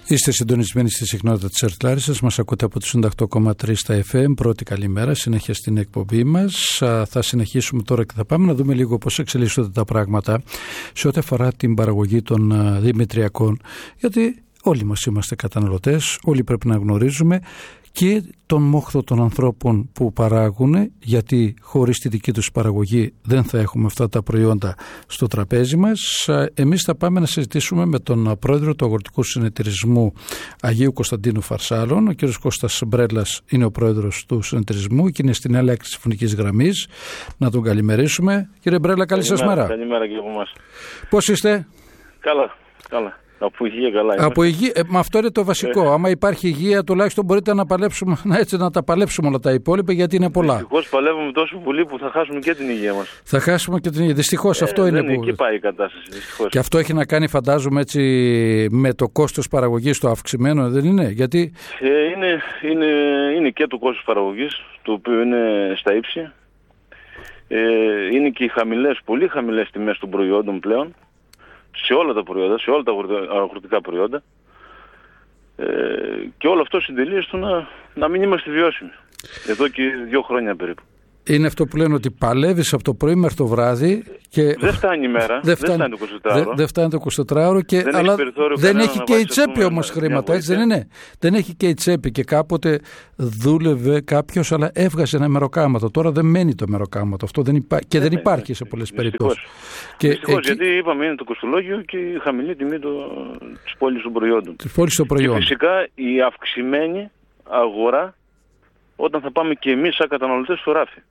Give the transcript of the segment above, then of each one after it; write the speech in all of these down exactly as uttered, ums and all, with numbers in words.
Είστε συντονισμένοι στη συχνότητα της ΕΡΤ Λάρισσας, μας ακούτε από το ενενήντα οκτώ κόμμα τρία στα εφ εμ. Πρώτη καλημέρα, συνέχεια στην εκπομπή μας. Θα συνεχίσουμε τώρα και θα πάμε να δούμε λίγο πώς εξελίσσονται τα πράγματα σε ό,τι αφορά την παραγωγή των δημητριακών. Γιατί όλοι μας είμαστε καταναλωτές, όλοι πρέπει να γνωρίζουμε και τον μόχθο των ανθρώπων που παράγουν, γιατί χωρίς τη δική τους παραγωγή δεν θα έχουμε αυτά τα προϊόντα στο τραπέζι μας. Εμείς θα πάμε να συζητήσουμε με τον πρόεδρο του Αγροτικού Συνεταιρισμού Αγίου Κωνσταντίνου Φαρσάλων. Ο κ. Κώστας Μπρέλας είναι ο πρόεδρος του συνεταιρισμού και είναι στην άλλη άκρη της φωνικής γραμμής. Να τον καλημερίσουμε. Κύριε Μπρέλα, καλή σας μέρα. Καλημέρα και από εμάς. Πώς είστε? Καλά, καλά. Από υγεία καλά είμαι. Από υγεία, ε, αυτό είναι το βασικό. Ε. Άμα υπάρχει υγεία, τουλάχιστον μπορείτε να παλέψουμε, να, έτσι, να τα παλέψουμε όλα τα υπόλοιπα, γιατί είναι πολλά. Δυστυχώς παλεύουμε τόσο πολύ που θα χάσουμε και την υγεία μας. Θα χάσουμε και την υγεία. Δυστυχώς ε, αυτό δεν είναι είναι που. Εκεί πάει η κατάσταση. Δυστυχώς. Και αυτό έχει να κάνει, φαντάζομαι, έτσι, με το κόστος παραγωγής το αυξημένο, δεν είναι? Γιατί... Ε, είναι, είναι, είναι και το κόστος παραγωγής, το οποίο είναι στα ύψη. Ε, είναι και οι χαμηλές, πολύ χαμηλές τιμές των προϊόντων πλέον. Σε όλα τα προϊόντα, σε όλα τα αγροτικά προϊόντα, ε, και όλο αυτό συντελεί στο να, να μην είμαστε βιώσιμοι εδώ και δύο χρόνια περίπου. Είναι αυτό που λένε ότι παλεύεις από το πρωί μέχρι το βράδυ και δεν φτάνει η μέρα, δεν φτάνει, δεν φτάνει το εικοσιτετράωρο. Δεν, δεν φτάνει το εικοσιτετράωρο και δεν αλλά έχει δεν έχει και η τσέπη όμως χρήματα, έτσι δεν είναι? Δεν έχει και η τσέπη και κάποτε δούλευε κάποιος αλλά έβγαζε ένα μεροκάματο. Τώρα δεν μένει το μεροκάματο αυτό δεν υπά... και δεν υπάρχει σε πολλές περιπτώσεις. Δυστυχώς, εκεί... γιατί είπαμε είναι το κοστολόγιο και η χαμηλή τιμή το... της πόλης των προϊόντων. Της πόλης των προϊόντων. Και φυσικά η αυξημένη αγορά όταν θα πάμε και εμείς σαν καταναλωτές στο ράφι.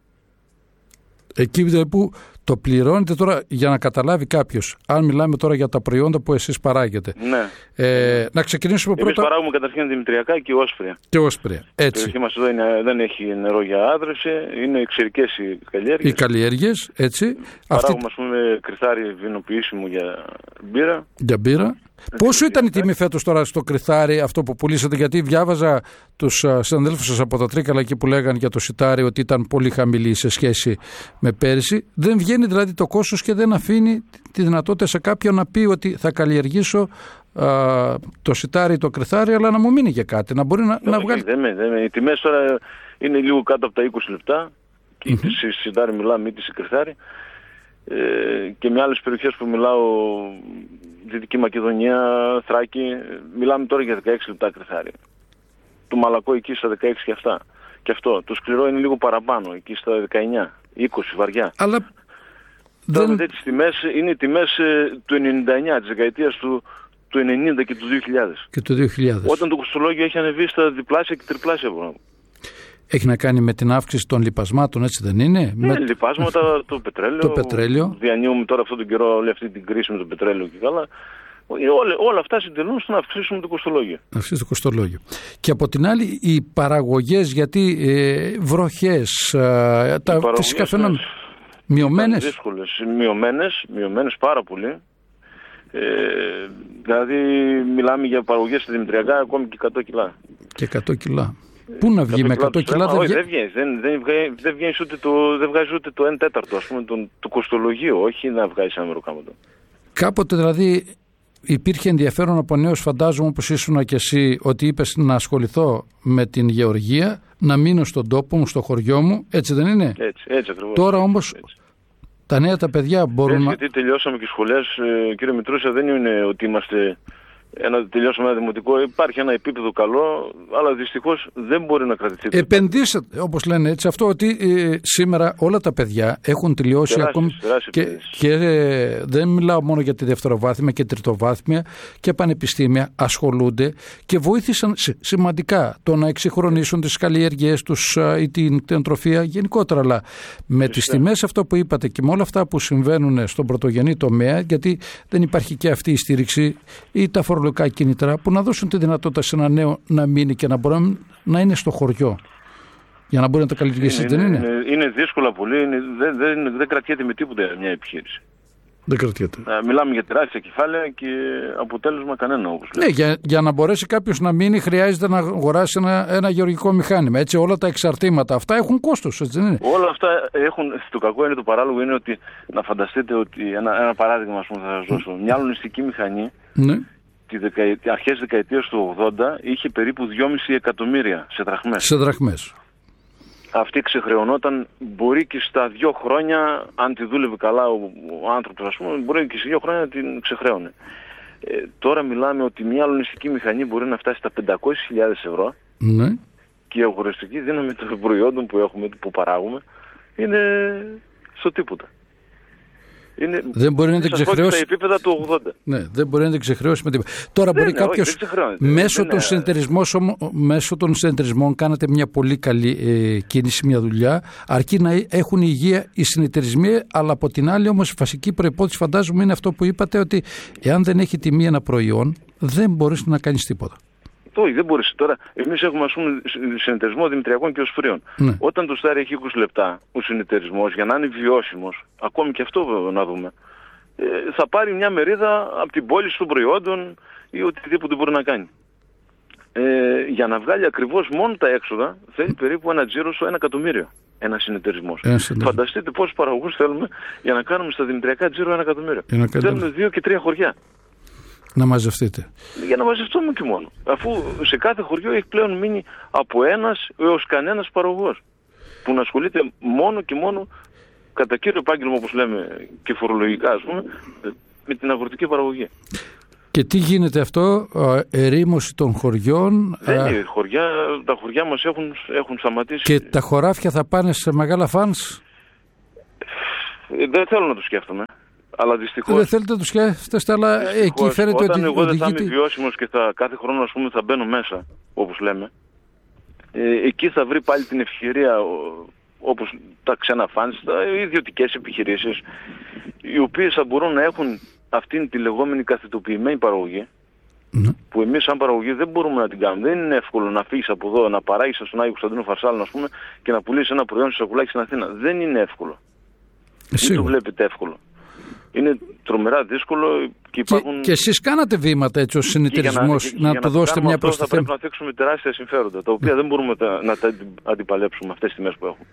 Εκεί δηλαδή που το πληρώνετε τώρα, για να καταλάβει κάποιος, αν μιλάμε τώρα για τα προϊόντα που εσείς παράγετε. Ναι. Ε, να ξεκινήσουμε εμείς πρώτα. Εμείς παράγουμε καταρχήν δημητριακά και όσπρια. Και όσπρια, έτσι. Η περιοχή μας εδώ είναι, δεν έχει νερό για άδρευση, είναι εξαιρετικές οι καλλιέργειες. Οι καλλιέργειες, έτσι. Παράγουμε, ας πούμε, κρυθάρι βινοποιήσιμο για μπύρα. Για μπύρα. Πόσο ήταν η τιμή φέτος τώρα στο κρυθάρι αυτό που πουλήσατε? Γιατί διάβαζα τους συναδέλφους σας από τα Τρίκαλα εκεί που λέγανε για το σιτάρι ότι ήταν πολύ χαμηλή σε σχέση με πέρυσι. Δεν βγαίνει δηλαδή το κόστος και δεν αφήνει τη δυνατότητα σε κάποιον να πει ότι θα καλλιεργήσω α, το σιτάρι, το κρυθάρι, αλλά να μου μείνει και κάτι, να μπορεί να, να βγάλει. Δεν με, οι τιμές τώρα είναι λίγο κάτω από τα είκοσι λεπτά και mm-hmm. σε σιτάρι μιλάμε ή σε κρυθάρι. Ε, και με άλλες περιοχές που μιλάω, Δυτική Μακεδονία, Θράκη, μιλάμε τώρα για δεκαέξι λεπτά κρυθάρι. Το μαλακό εκεί στα δεκαέξι και αυτά. Και αυτό. Το σκληρό είναι λίγο παραπάνω, εκεί στα δεκαεννιά, είκοσι βαριά. Αλλά τώρα δεν... με τις τιμές είναι οι τιμές ε, του ενενήντα εννιά, της δεκαετίας του, του ενενήντα και του δύο χιλιάδες. Και του δύο χιλιάδες. Όταν το κοστολόγιο έχει ανεβεί στα διπλάσια και τριπλάσια πράγμα. Έχει να κάνει με την αύξηση των λιπασμάτων, έτσι δεν είναι? Ναι, με... λιπάσματα, το πετρέλαιο. Το πετρέλαιο. Διανύουμε τώρα αυτόν τον καιρό όλη αυτή την κρίση με το πετρέλαιο και καλά. Όλα, όλα αυτά συντελούν στο να αυξήσουμε το κοστολόγιο. Να αυξήσει το κοστολόγιο. Και από την άλλη, οι παραγωγές, γιατί ε, βροχές, ε, τα φυσικά φαινόμενα. Μειωμένες. Δύσκολες. Μειωμένες, μειωμένες πάρα πολύ. Ε, δηλαδή, μιλάμε για παραγωγές σε δημητριακά ακόμη και εκατό κιλά. Και εκατό κιλά. Πού να βγει με εκατό κιλά? Δεν βγαίνει. Δεν βγαίνει. Δεν, δεν, βγαίνει, δεν, βγαίνει ούτε το, δεν βγάζει ούτε το ένα τέταρτο, ας πούμε, το, το κοστολογίο, όχι να βγάζει ένα μεροκάματο. Κάποτε δηλαδή υπήρχε ενδιαφέρον από νέος, φαντάζομαι, όπως ήσουν και εσύ, ότι είπες να ασχοληθώ με την γεωργία, να μείνω στον τόπο μου, στο χωριό μου, έτσι δεν είναι? Έτσι, έτσι ακριβώς. Τώρα όμως έτσι. Τα νέα τα παιδιά μπορούν έτσι, να... Γιατί τελειώσαμε και σχολές, ε, κύριε Μητρούσα, δεν είναι ότι είμαστε... Ένα, τελειώσαμε ένα δημοτικό, υπάρχει ένα επίπεδο καλό, αλλά δυστυχώς δεν μπορεί να κρατηθεί. Επενδύσατε, όπως λένε έτσι, αυτό ότι ε, σήμερα όλα τα παιδιά έχουν τελειώσει τεράσεις, ακόμη τεράσεις, και, και ε, δεν μιλάω μόνο για τη δευτεροβάθμια και τριτοβάθμια και πανεπιστήμια, ασχολούνται και βοήθησαν σημαντικά το να εξυγχρονίσουν τις καλλιέργειές τους ή την κτηνοτροφία γενικότερα, αλλά με τις τιμές αυτό που είπατε και με όλα αυτά που συμβαίνουν στον πρωτογενή τομέα, γιατί δεν υπάρχει και αυτή η στήριξη ή τα φορολογικά κίνητρα που να δώσουν τη δυνατότητα σε ένα νέο να μείνει και να μπορεί να είναι στο χωριό για να μπορεί να τα καλλιεργήσει. Είναι, δεν είναι? Είναι, είναι δύσκολα πολύ, είναι, δεν, δεν, δεν κρατιέται με τίποτα μια επιχείρηση. Δεν κρατιέται. Μιλάμε για τεράστια κεφάλαια και αποτέλεσμα κανένα, όπως ναι, για, για να μπορέσει κάποιος να μείνει χρειάζεται να αγοράσει ένα, ένα γεωργικό μηχάνημα. Έτσι, όλα τα εξαρτήματα αυτά έχουν κόστος, έτσι δεν είναι? Όλα αυτά έχουν. Το κακό είναι, το παράλογο είναι ότι να φανταστείτε ότι ένα, ένα παράδειγμα, ας πούμε, θα σας δώσω. Μια αλωνιστική μηχανή ναι. τη δεκαετία, αρχές δεκαετίας του ογδόντα είχε περίπου δυόμισι εκατομμύρια σε δραχμές. Σε δραχμές. Αυτή ξεχρεωνόταν, μπορεί και στα δύο χρόνια, αν τη δούλευε καλά ο, ο άνθρωπος, ας πούμε, μπορεί και σε δύο χρόνια να την ξεχρέωνε. Ε, τώρα μιλάμε ότι μια αλωνιστική μηχανή μπορεί να φτάσει στα πεντακόσιες χιλιάδες ευρώ, ναι. Και η αγοραστική δύναμη των προϊόντων που έχουμε, που παράγουμε, είναι στο τίποτα. Είναι, δεν μπορεί να την ξεχρεώσει. Στα επίπεδα του ογδόντα. Ναι, δεν μπορεί να την ξεχρεώσει με τίποτα. Τώρα δεν μπορεί κάποιο. Μέσω, μέσω των συνεταιρισμών κάνετε μια πολύ καλή ε, κίνηση, μια δουλειά. Αρκεί να έχουν υγεία οι συνεταιρισμοί, αλλά από την άλλη όμως η βασική προϋπόθεση, φαντάζομαι, είναι αυτό που είπατε, ότι εάν δεν έχει τιμή ένα προϊόν, δεν μπορείς να κάνεις τίποτα. Όχι, δεν μπορείς. Τώρα, εμείς έχουμε, ας πούμε, συνεταιρισμό δημητριακών και οσφυρίων. Ναι. Όταν το στάρι έχει είκοσι λεπτά ο συνεταιρισμός, για να είναι βιώσιμος, ακόμη και αυτό να δούμε, ε, θα πάρει μια μερίδα από την πώληση των προϊόντων ή οτιδήποτε μπορεί να κάνει. Ε, για να βγάλει ακριβώς μόνο τα έξοδα, θέλει περίπου ένα τζίρο στο ένα εκατομμύριο. Ένα συνεταιρισμός. Φανταστείτε πόσους παραγωγούς θέλουμε για να κάνουμε στα δημητριακά τζίρο ένα εκατομμύριο. Ένα θέλουμε δύο και τρία χωριά. Να μαζευτείτε. Για να μαζευτούμε και μόνο. Αφού σε κάθε χωριό έχει πλέον μείνει από ένας έως κανένας παραγωγός που να ασχολείται μόνο και μόνο, κατά κύριο επάγγελμα, όπως λέμε και φορολογικά, ας πούμε, με την αγροτική παραγωγή. Και τι γίνεται αυτό, ερήμωση των χωριών? Δεν είναι χωριά, τα χωριά μας έχουν, έχουν σταματήσει. Και τα χωράφια θα πάνε σε μεγάλα φανς? Δεν θέλω να το σκέφτομαι. Αλλά δυστυχώς. Δεν θέλετε να το σκέφτεστε, αλλά δυστυχώς, εκεί φαίνεται ότι. Όταν εγώ δεν θα είμαι βιώσιμος και θα, κάθε χρόνο, ας πούμε, θα μπαίνω μέσα, όπως λέμε, ε, εκεί θα βρει πάλι την ευκαιρία, όπως τα ξένα φανς, τα ιδιωτικές επιχειρήσεις, οι οποίες θα μπορούν να έχουν αυτήν τη λεγόμενη καθετοποιημένη παραγωγή, mm. που εμείς σαν παραγωγή δεν μπορούμε να την κάνουμε. Δεν είναι εύκολο να φύγεις από εδώ, να παράγεις στον Άγιο Κωνσταντίνο Φαρσάλων, ας πούμε, και να πουλήσεις ένα προϊόν σε σακουλάκι στην Αθήνα. Δεν είναι εύκολο. Δεν το βλέπετε εύκολο. Είναι τρομερά δύσκολο και υπάρχουν. Και, και εσείς κάνατε βήματα έτσι ως συνεταιρισμός να, να το δώσετε μια προστασία. Θα πρέπει να θέξουμε τεράστια συμφέροντα, τα οποία δεν μπορούμε τα, να τα αντιπαλέψουμε αυτές τις τιμές που έχουμε.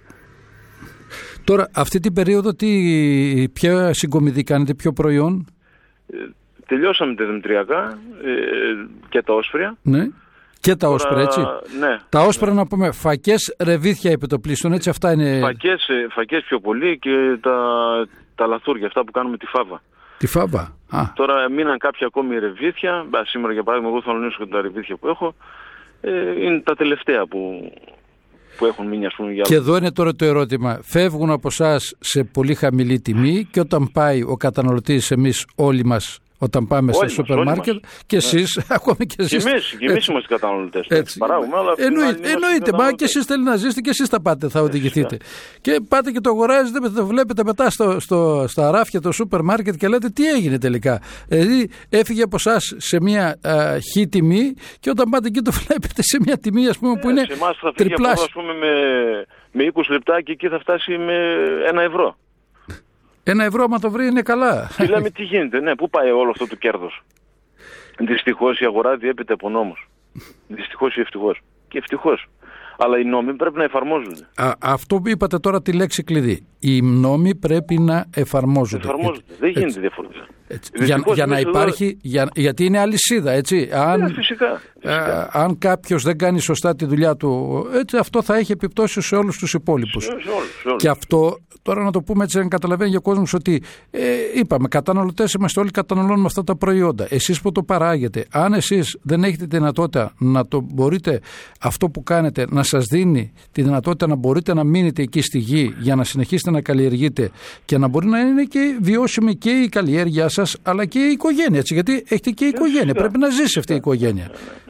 Τώρα, αυτή την περίοδο, τι, ποια συγκομιδή κάνετε, ποιο προϊόν? Ε, τελειώσαμε τα δημητριακά ε, και τα όσφρια. Ναι. Και τα όσπρα, έτσι. Ναι. Τα όσπρα, ναι. Να πούμε, φακές, ρεβίθια επιτοπλίστων, έτσι, αυτά είναι. Φακές, φακές πιο πολύ και τα, τα λαθούρια, αυτά που κάνουμε τη φάβα. Τη φάβα. Α. Τώρα μείναν κάποια ακόμη ρεβίθια. Σήμερα, για παράδειγμα, εγώ θα αναλύσω τα ρεβίθια που έχω. Ε, είναι τα τελευταία που, που έχουν μείνει, ας πούμε. Για... Και εδώ είναι τώρα το ερώτημα. Φεύγουν από εσάς σε πολύ χαμηλή τιμή και όταν πάει ο καταναλωτής, εμείς όλοι μας, όταν πάμε στο σούπερ μάρκετ, και εσείς, ναι. Ακόμη και εσείς. Και εμείς, και εμείς είμαστε καταναλωτές. Παράγουμε, αλλά εννοείται, εννοείται μα και εσείς θέλετε να ζήσετε και εσείς τα πάτε, θα οδηγηθείτε. Και πάτε και το αγοράζετε, το βλέπετε μετά στο, στο, στα ράφια το σούπερ μάρκετ και λέτε τι έγινε τελικά. Δηλαδή έφυγε από εσάς σε μια α, χ τιμή και όταν πάτε εκεί το βλέπετε σε μια τιμή, ας πούμε, που ε, είναι τριπλάσια. Ας πούμε με, με είκοσι λεπτά και εκεί θα φτάσει με ένα ευρώ. Ένα ευρώ, άμα το βρει, είναι καλά. Και λέμε τι γίνεται, ναι, πού πάει όλο αυτό το κέρδος. Δυστυχώς η αγορά διέπεται από νόμους. Δυστυχώς ή ευτυχώς. Και ευτυχώς. Αλλά οι νόμοι πρέπει να εφαρμόζονται. Α, αυτό που είπατε τώρα, τη λέξη κλειδί. Οι νόμοι πρέπει να εφαρμόζονται. Εφαρμόζονται. Έτσι. Δεν γίνεται διαφορετικά. Για, για να υπάρχει, εδώ... για, γιατί είναι αλυσίδα, έτσι. Αν, yeah, φυσικά, φυσικά. Α, αν κάποιος δεν κάνει σωστά τη δουλειά του, έτσι, αυτό θα έχει επιπτώσεις σε όλους τους υπόλοιπους. Σε, σε όλους, σε όλους. Και αυτό, τώρα να το πούμε έτσι, να καταλαβαίνει για ο κόσμος ότι ε, είπαμε, καταναλωτές είμαστε όλοι, καταναλώνουμε αυτά τα προϊόντα. Εσείς που το παράγετε, αν εσείς δεν έχετε τη δυνατότητα να το μπορείτε, αυτό που κάνετε, να σας δίνει τη δυνατότητα να μπορείτε να μείνετε εκεί στη γη για να συνεχίσετε να καλλιεργείτε και να μπορεί να είναι και βιώσιμη και η καλλιέργειά σας, αλλά και η οικογένεια, έτσι, γιατί έχετε και η οικογένεια, φυσικά. Πρέπει να ζήσει αυτή η οικογένεια.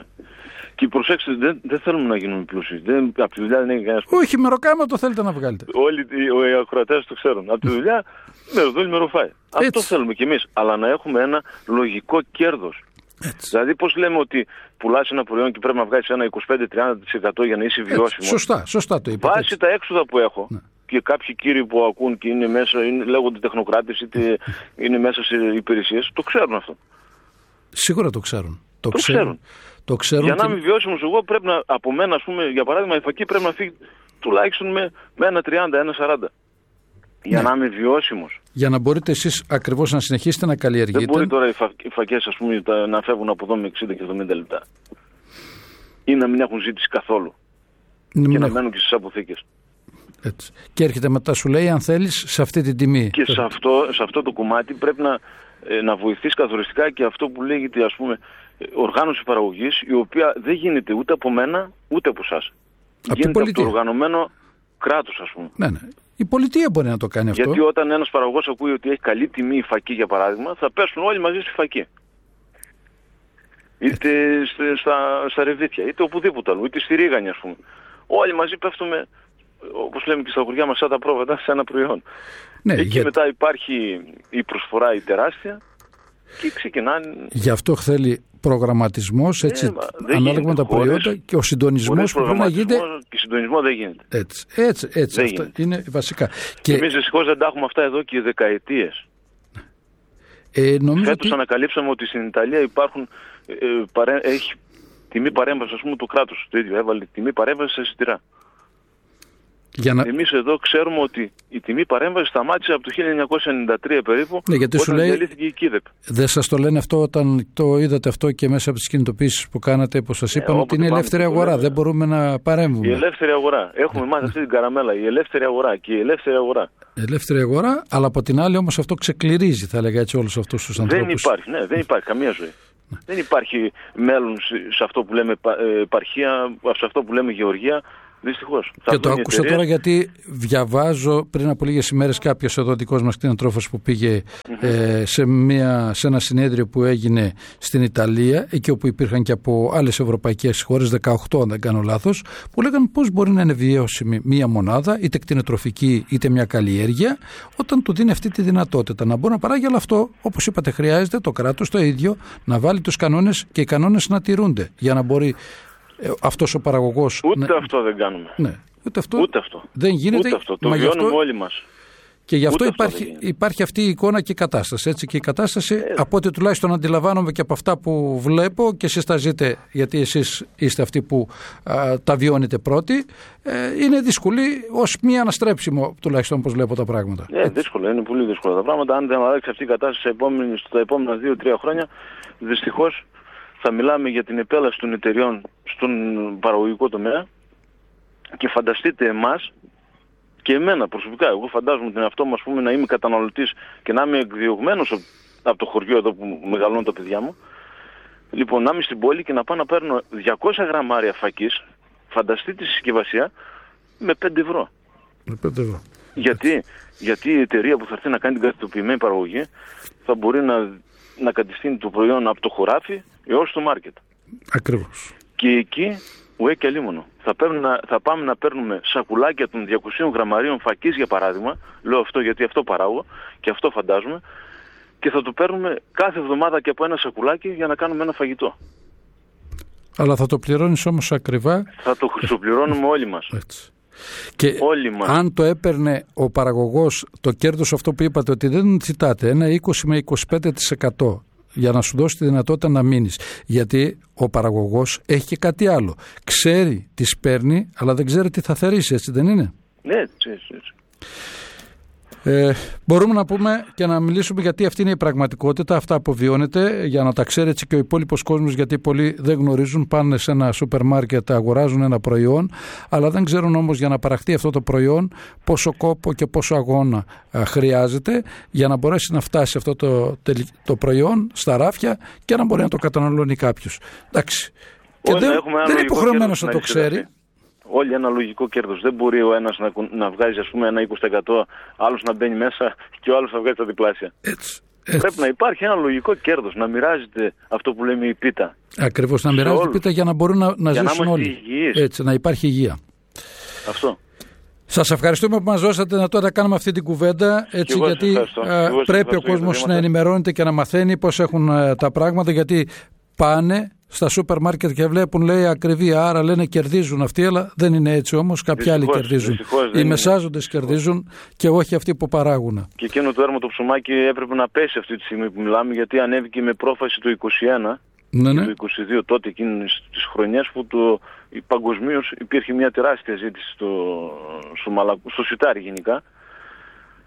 Και προσέξτε, δεν, δεν θέλουμε να γίνουμε πλούσιοι. Δεν, από τη δουλειά δεν έχει κανένα. Όχι, μεροκάμα το θέλετε να βγάλετε. Όλοι οι ακροατές το ξέρουν. Από τη δουλειά μεροδούλη μεροφάει. Αυτό θέλουμε κι εμείς. Αλλά να έχουμε ένα λογικό κέρδος. Έτσι. Δηλαδή, πώς λέμε ότι πουλάς ένα προϊόν και πρέπει να βγάλεις ένα είκοσι πέντε με τριάντα τοις εκατό για να είσαι βιώσιμος. Σωστά, σωστά το είπατε. Βάσει τα έξοδα που έχω. Ναι. Και κάποιοι κύριοι που ακούν και είναι μέσα, είναι, λέγονται τεχνοκράτες, είτε είναι μέσα σε υπηρεσίες, το ξέρουν αυτό. Σίγουρα το ξέρουν. Το, το ξέρουν. ξέρουν. Το ξέρουν. Για να και... είμαι βιώσιμος εγώ πρέπει να, από μένα, ας πούμε, για παράδειγμα, η φακή πρέπει να φύγει τουλάχιστον με, με ένα τριάντα, ένα σαράντα. Για ναι. να είμαι βιώσιμος. Για να μπορείτε εσείς ακριβώς να συνεχίσετε να καλλιεργείτε. Δεν μπορεί τώρα οι, φα... οι φακές, ας πούμε, να φεύγουν από εδώ με εξήντα και εβδομήντα λεπτά. Ή να μην έχουν ζήτηση καθόλου. Ναι, και να έχω... μένουν και στις αποθήκες. Έτσι. Και έρχεται μετά, σου λέει, αν θέλεις, σε αυτή την τιμή. Και σε αυτό, σε αυτό το κομμάτι πρέπει να, να βοηθήσει καθοριστικά και αυτό που λέγεται, ας πούμε, οργάνωση παραγωγής, η οποία δεν γίνεται ούτε από μένα ούτε από εσάς. Γίνεται από το οργανωμένο κράτος, ας πούμε. Ναι, ναι. Η πολιτεία μπορεί να το κάνει αυτό. Γιατί όταν ένας παραγωγός ακούει ότι έχει καλή τιμή η φακή, για παράδειγμα, θα πέσουν όλοι μαζί στη φακή. Είτε στα, στα ρεβίθια, είτε οπουδήποτε αλλού, είτε στη ρίγανη, ας πούμε. Όλοι μαζί πέφτουμε, όπως λέμε και στα χωριά μας, σαν τα πρόβατα, σε ένα προϊόν. Ναι, εκεί για... μετά υπάρχει η προσφορά η τεράστια και ξεκινάνε... Γι' αυτό θέλει προγραμματισμός, έτσι, ε, ανάλογα με τα χωρίς, προϊόντα και ο συντονισμός που πρέπει να γίνεται... Και συντονισμό δεν γίνεται. Έτσι, έτσι, έτσι αυτά γίνεται. Είναι βασικά. Και εμείς δυστυχώς δεν τα έχουμε αυτά εδώ και δεκαετίες. Ε, νομίζω Φέτος ότι... ανακαλύψαμε ότι στην Ιταλία υπάρχουν, ε, παρέ... έχει τιμή παρέμβαση, ας πούμε, του κράτους. Το ίδιο έβαλε τιμή παρέμβαση σε εισιτηρά. Να... Εμείς εδώ ξέρουμε ότι η τιμή παρέμβαση σταμάτησε από το χίλια εννιακόσια ενενήντα τρία περίπου, ναι, γιατί όταν λέει... διαλύθηκε η ΚΙΔΕΠ. Δεν σας το λένε αυτό όταν το είδατε αυτό και μέσα από τις κινητοποίησεις που κάνατε, όπως σας είπαμε, ε, ότι είναι ελεύθερη αγορά, λέμε. Δεν μπορούμε να παρέμβουμε. Η ελεύθερη αγορά. Έχουμε μάθει αυτή την καραμέλα, η ελεύθερη αγορά και η ελεύθερη αγορά. Η ελεύθερη αγορά, αλλά από την άλλη όμως αυτό ξεκληρίζει, θα έλεγα έτσι, όλους αυτούς τους ανθρώπους. Δεν υπάρχει, ναι, δεν υπάρχει καμία ζωή. Ναι. Δεν υπάρχει μέλλον σε αυτό που λέμε επαρχία, σε αυτό που λέμε γεωργία. Δυστυχώς. Και το άκουσα τώρα γιατί διαβάζω πριν από λίγες ημέρες κάποιος εδώ δικός μας κτηνοτρόφος που πήγε mm-hmm. ε, σε, μια, σε ένα συνέδριο που έγινε στην Ιταλία, εκεί όπου υπήρχαν και από άλλες ευρωπαϊκές χώρες, δεκαοκτώ αν δεν κάνω λάθος, που λέγανε πώς μπορεί να είναι βιώσιμη μια μονάδα, είτε κτηνοτροφική είτε μια καλλιέργεια, όταν του δίνει αυτή τη δυνατότητα να μπορεί να παράγει. Αλλά αυτό, όπως είπατε, χρειάζεται το κράτος το ίδιο να βάλει τους κανόνες και οι κανόνες να τηρούνται για να μπορεί αυτός ο παραγωγός... Ούτε ναι, αυτό δεν κάνουμε. Ναι, ούτε αυτό, ούτε αυτό. Δεν γίνεται. Ούτε αυτό. Το βιώνουμε αυτό, όλοι μας. Και γι' αυτό υπάρχει, υπάρχει αυτή η εικόνα και η κατάσταση. Έτσι, και η κατάσταση, ε, από ό,τι τουλάχιστον αντιλαμβάνομαι και από αυτά που βλέπω, και εσείς τα ζείτε, γιατί εσείς είστε αυτοί που α, τα βιώνετε πρώτοι, ε, είναι δύσκολη ως μία αναστρέψιμο, τουλάχιστον όπως βλέπω τα πράγματα. Ε, δύσκολο, είναι πολύ δύσκολα τα πράγματα. Αν δεν αλλάξει αυτή η κατάσταση στα επόμενα δύο τρία χρόνια, δυστυχώς θα μιλάμε για την επέλαση των εταιριών στον παραγωγικό τομέα και φανταστείτε εμάς και εμένα προσωπικά. Εγώ φαντάζομαι την εαυτό μου, ας πούμε, να είμαι καταναλωτής και να είμαι εκδιωγμένος από το χωριό εδώ που μεγαλώνουν τα παιδιά μου. Λοιπόν, να είμαι στην πόλη και να πάω να παίρνω διακόσια γραμμάρια φακής, φανταστείτε τη συσκευασία, με πέντε ευρώ. Με πέντε ευρώ. Γιατί? Γιατί η εταιρεία που θα έρθει να κάνει την καθετοποιημένη παραγωγή θα μπορεί να, να κατευθύνει το προϊόν από το χωράφι έως το μάρκετ. Ακριβώς. Και εκεί ουέ και αλίμονο. Θα, θα πάμε να παίρνουμε σακουλάκια των διακοσίων γραμμαρίων φακής, για παράδειγμα. Λέω αυτό γιατί αυτό παράγω και αυτό φαντάζομαι. Και θα το παίρνουμε κάθε εβδομάδα και από ένα σακουλάκι για να κάνουμε ένα φαγητό. Αλλά θα το πληρώνεις όμως ακριβά. Θα το χρυσοπληρώνουμε όλοι μας. Έτσι. Και όλοι μας. Αν το έπαιρνε ο παραγωγός το κέρδος αυτό που είπατε, ότι δεν ζητάτε ένα είκοσι με είκοσι πέντε τοις εκατό για να σου δώσει τη δυνατότητα να μείνεις. Γιατί ο παραγωγός έχει και κάτι άλλο. Ξέρει τι παίρνει, αλλά δεν ξέρει τι θα θερήσει, έτσι δεν είναι? Ναι, έτσι, έτσι. Ε, μπορούμε να πούμε και να μιλήσουμε, γιατί αυτή είναι η πραγματικότητα, αυτά που βιώνεται, για να τα ξέρει έτσι και ο υπόλοιπος κόσμος, γιατί πολλοί δεν γνωρίζουν, πάνε σε ένα σούπερ μάρκετ, αγοράζουν ένα προϊόν, αλλά δεν ξέρουν όμως για να παραχθεί αυτό το προϊόν πόσο κόπο και πόσο αγώνα α, χρειάζεται για να μπορέσει να φτάσει αυτό το, το προϊόν στα ράφια και να μπορεί να το καταναλώνει κάποιος. Εντάξει. Και δεν, δεν είναι υποχρεωμένος να το ξέρει. Όλοι ένα λογικό κέρδος. Δεν μπορεί ο ένας να, να βγάζει, ας πούμε, ένα είκοσι τοις εκατό, άλλος να μπαίνει μέσα και ο άλλος να βγάζει τα διπλάσια. Έτσι, έτσι. Πρέπει να υπάρχει ένα λογικό κέρδος, να μοιράζεται αυτό που λέμε η πίτα. Ακριβώς, να μοιράζεται η πίτα για να μπορούν να, να ζήσουν να όλοι. Υγιείς. Έτσι, να υπάρχει υγεία. Αυτό. Σας ευχαριστούμε που μας δώσατε να τώρα κάνουμε αυτή την κουβέντα, έτσι, γιατί α, πρέπει ο κόσμος να ενημερώνεται και να μαθαίνει πώς έχουν α, τα πράγματα, γιατί πάνε στα σούπερ μάρκετ και βλέπουν, λέει, ακριβή, άρα λένε κερδίζουν αυτοί, αλλά δεν είναι έτσι όμως. Κάποιοι άλλοι κερδίζουν. Οι μεσάζοντες κερδίζουν και όχι αυτοί που παράγουν. Και εκείνο το έρμο το ψωμάκι έπρεπε να πέσει αυτή τη στιγμή που μιλάμε, γιατί ανέβηκε με πρόφαση το είκοσι ένα ναι, ναι. και το είκοσι δύο, τότε εκείνες τις χρονιές που το, παγκοσμίως υπήρχε μια τεράστια ζήτηση στο, στο, μαλα, στο σιτάρι γενικά.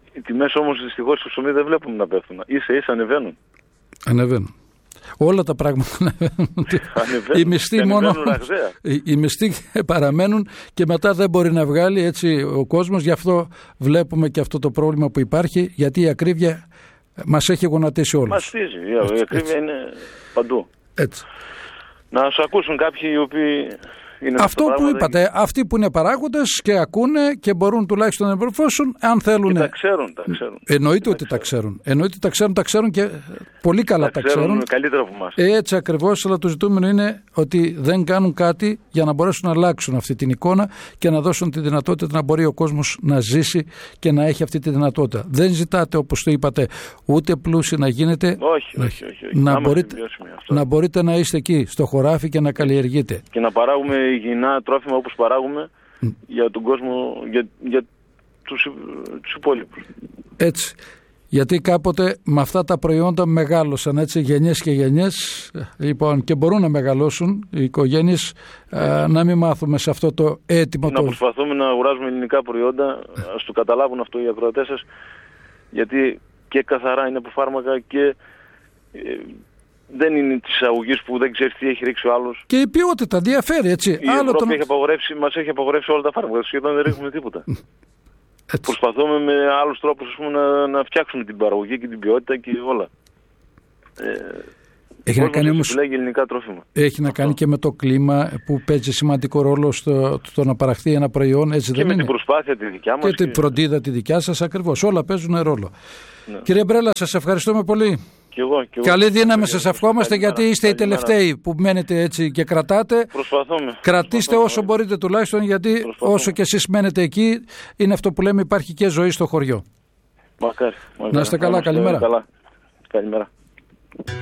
Οι τιμές όμως δυστυχώς στο ψωμί δεν βλέπουμε να πέφτουν. Ίσα ίσα ανεβαίνουν. Ανεβαίνουν. Όλα τα πράγματα ανεβαίνουν. Οι μισθοί μόνο. Οι μισθοί παραμένουν και μετά δεν μπορεί να βγάλει έτσι ο κόσμος. Γι' αυτό βλέπουμε και αυτό το πρόβλημα που υπάρχει, γιατί η ακρίβεια μας έχει γονατίσει όλους. Μαστίζει. Η ακρίβεια έτσι. Είναι παντού. Έτσι. Να σου ακούσουν κάποιοι οι οποίοι. Είναι αυτό που είπατε, αυτοί που είναι παράγοντες και ακούνε και μπορούν τουλάχιστον να εμπορφώσουν, αν θέλουν. Τα ξέρουν, τα ξέρουν. Εννοείται τα ότι ξέρουν. τα ξέρουν. Εννοείται ότι τα ξέρουν, τα ξέρουν και πολύ καλά τα, τα ξέρουν. ξέρουν. Καλύτερα από εμάς. Έτσι ακριβώς, αλλά το ζητούμενο είναι ότι δεν κάνουν κάτι για να μπορέσουν να αλλάξουν αυτή την εικόνα και να δώσουν τη δυνατότητα να μπορεί ο κόσμος να ζήσει και να έχει αυτή τη δυνατότητα. Δεν ζητάτε, όπως το είπατε, ούτε πλούσιοι να γίνετε. Όχι, όχι, όχι. όχι. Να, μπορείτε, να μπορείτε να είστε εκεί στο χωράφι και να καλλιεργείτε. Και να παράγουμε υγιεινά τρόφιμα όπως παράγουμε mm. για τον κόσμο, για, για τους, τους υπόλοιπους. Έτσι. Γιατί κάποτε με αυτά τα προϊόντα μεγάλωσαν έτσι γενιές και γενιές, λοιπόν, και μπορούν να μεγαλώσουν οι οικογένειες, α, να μην μάθουμε σε αυτό το έτοιμο. Να το... προσπαθούμε να αγοράζουμε ελληνικά προϊόντα, ας το καταλάβουν αυτό οι ακροατές σας, γιατί και καθαρά είναι από φάρμακα και ε, δεν είναι της αγωγής που δεν ξέρει τι έχει ρίξει ο άλλος. Και η ποιότητα διαφέρει, έτσι. Η Άλλο Ευρώπη τον... έχει απαγορεύσει, μας έχει απαγορεύσει όλα τα φάρμακα, σχεδόν δεν ρίχνουμε τίποτα. Έτσι. Προσπαθούμε με άλλους τρόπους, ας πούμε, να, να φτιάξουμε την παραγωγή και την ποιότητα και όλα. Ε, έχει να κάνει όμως... ελληνικά τρόφιμα. Έχει να κάνει και με το κλίμα που παίζει σημαντικό ρόλο στο, στο να παραχθεί ένα προϊόν, έτσι και δεν με είναι? την προσπάθεια τη δικιά μας. Και, και την φροντίδα τη δικιά σας, ακριβώς. Όλα παίζουν ρόλο. Ναι. Κύριε Μπρέλα, σας ευχαριστούμε πολύ. Και εγώ, και εγώ. Καλή δύναμη σας ευχόμαστε, γιατί είστε οι τελευταίοι που μένετε έτσι και κρατάτε. Προσπαθούμε. Κρατήστε Προσπαθούμε. όσο μπορείτε τουλάχιστον, γιατί Προσπαθούμε. όσο και εσείς μένετε εκεί, είναι αυτό που λέμε, υπάρχει και ζωή στο χωριό. Μακάρι. μακάρι. Να είστε καλά, καλημέρα. Καλά. Καλημέρα.